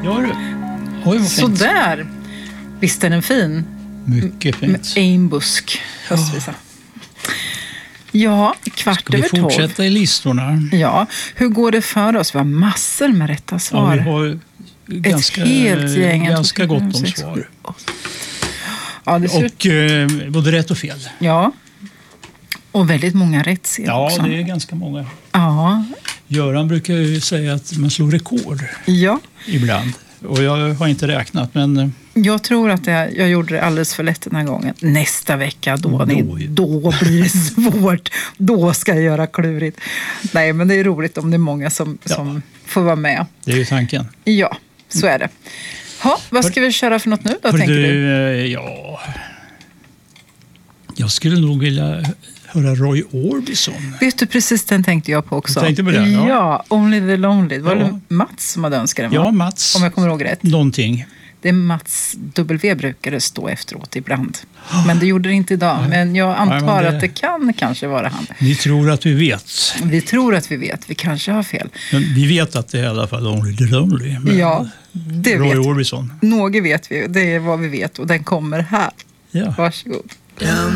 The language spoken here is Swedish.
Ja du. Oj, vad fint. Sådär. Visst är den fin? Mycket fint. Einbusk höstvisa. Ja, kvart över 12. Ska vi fortsätta i listorna? Ja, hur går det för oss? Vi har massor med rätta svar. Ja, vi har ganska gott om svar. Ja, det och både rätt och fel. Ja, och väldigt många rätt ser också. Ja, det är ganska många. Ja. Göran brukar ju säga att man slår rekord ibland. Och jag har inte räknat, men... Jag tror att jag gjorde det alldeles för lätt den här gången. Nästa vecka, då blir det svårt. Då ska jag göra klurigt. Nej, men det är roligt om det är många som får vara med. Det är ju tanken. Ja, så är det. Vad ska vi köra för något nu då, tänker du? Ja... Jag skulle nog vilja höra Roy Orbison. Vet du, precis den tänkte jag på också. Du tänkte på det? Ja, Only the Lonely. Var det Mats som hade önskat den? Ja, Mats. Om jag kommer ihåg rätt. Någonting. Det är Mats W brukade stå efteråt ibland. Men det gjorde det inte idag. Nej. Men jag antar att det kan kanske vara han. Ni tror att vi vet. Vi tror att vi vet. Vi kanske har fel. Men vi vet att det är i alla fall Only the Lonely. Ja, det Roy vet Orbison. Något vet vi. Det är vad vi vet. Och den kommer här. Ja. Varsågod.